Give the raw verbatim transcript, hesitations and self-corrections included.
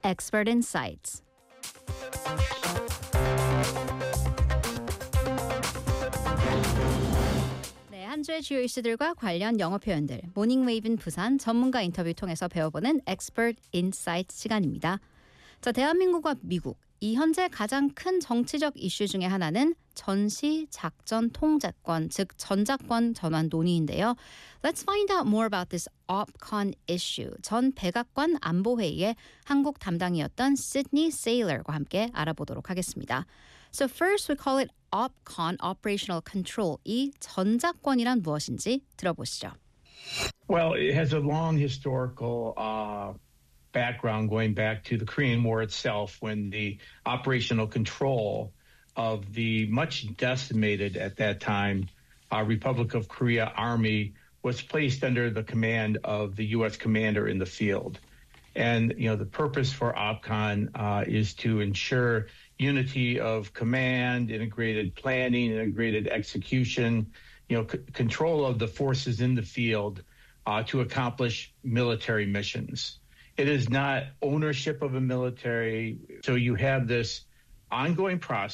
Expert Insights. 네, 한 주의 주요 이슈들과 관련 영어 표현들 모닝 웨이븐 부산 전문가 인터뷰 통해서 배워보는 Expert Insights 시간입니다. 자, 대한민국과 미국 이 현재 가장 큰 정치적 이슈 중에 하나는 전시 작전 통제권, 즉 전작권 전환 논의인데요. Let's find out more about this OPCON issue. 전 백악관 안보회의의 한국 담당이었던 시드니 세일러과 함께 알아보도록 하겠습니다. So first we call it OPCON, Operational Control. 이 전작권이란 무엇인지 들어보시죠. Well, it has a long historical uh, background going back to the Korean War itself, when the operational control of the much decimated at that time uh, Republic of Korea Army was placed under the command of the U S commander in the field. And, you know, the purpose for OPCON uh, is to ensure unity of command, integrated planning, integrated execution, you know, c- control of the forces in the field uh, to accomplish military missions. It is not ownership of a military. So you have this ongoing process